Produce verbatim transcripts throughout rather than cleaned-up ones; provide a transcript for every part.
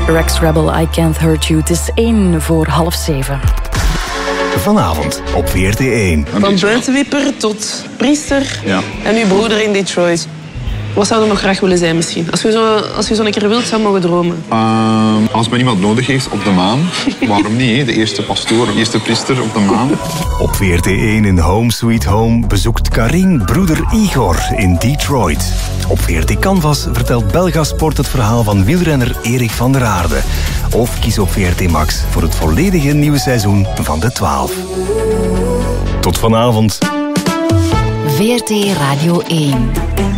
Rex Rebel, I Can't Hurt You. Het is één voor half zeven. Vanavond op V R T één. Van buitenwipper tot priester ja. en uw broeder in Detroit. Wat zou je nog graag willen zijn misschien? Als je zo, als je zo een keer wilt, zou je mogen dromen. Uh, als men iemand nodig heeft op de maan, waarom niet? He? De eerste pastoor, de eerste priester op de maan. Op V R T één in Home Sweet Home bezoekt Karin broeder Igor in Detroit. Op V R T Canvas vertelt Belga Sport het verhaal van wielrenner Erik van der Aarde. Of kies op V R T Max voor het volledige nieuwe seizoen van de twaalf. Tot vanavond. V R T Radio één.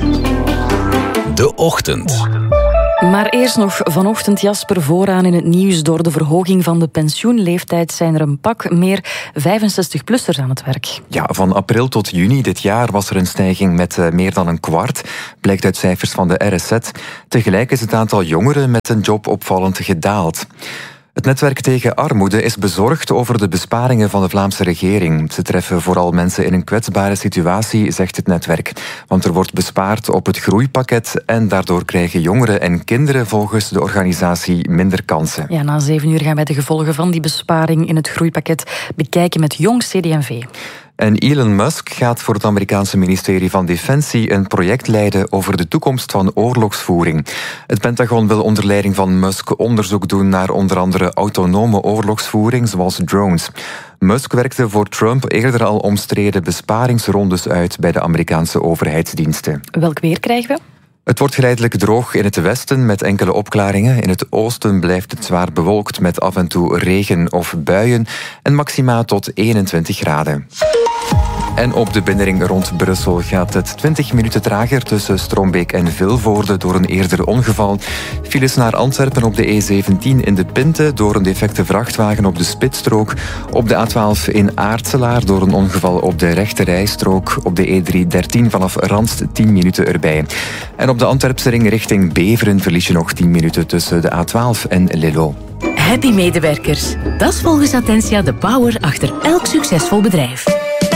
De ochtend. Maar eerst nog vanochtend, Jasper, vooraan in het nieuws. Door de verhoging van de pensioenleeftijd zijn er een pak meer vijfenzestig-plussers aan het werk. Ja, van april tot juni dit jaar was er een stijging met uh, meer dan een kwart, blijkt uit cijfers van de R S Z. Tegelijk is het aantal jongeren met een job opvallend gedaald. Het netwerk tegen armoede is bezorgd over de besparingen van de Vlaamse regering. Ze treffen vooral mensen in een kwetsbare situatie, zegt het netwerk. Want er wordt bespaard op het groeipakket en daardoor krijgen jongeren en kinderen volgens de organisatie minder kansen. Ja, na zeven uur gaan wij de gevolgen van die besparing in het groeipakket bekijken met Jong C D en V. En Elon Musk gaat voor het Amerikaanse ministerie van Defensie een project leiden over de toekomst van oorlogsvoering. Het Pentagon wil onder leiding van Musk onderzoek doen naar onder andere autonome oorlogsvoering, zoals drones. Musk werkte voor Trump eerder al omstreden besparingsrondes uit bij de Amerikaanse overheidsdiensten. Welk weer krijgen we? Het wordt geleidelijk droog in het westen met enkele opklaringen. In het oosten blijft het zwaar bewolkt met af en toe regen of buien en maxima tot eenentwintig graden. En op de binnenring rond Brussel gaat het twintig minuten trager tussen Strombeek en Vilvoorde door een eerder ongeval. Files naar Antwerpen op de E zeventien in de Pinte door een defecte vrachtwagen op de spitsstrook. Op de A twaalf in Aartselaar door een ongeval op de rechte rijstrook. Op de E driehonderddertien vanaf Randst tien minuten erbij. En op de Antwerpse ring richting Beveren verlies je nog tien minuten tussen de A twaalf en Lello. Happy medewerkers. Dat is volgens Attentia de power achter elk succesvol bedrijf.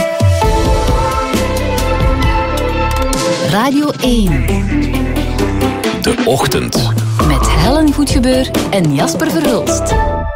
Radio één. De ochtend. Met Helen Goedgebeur en Jasper Verhulst.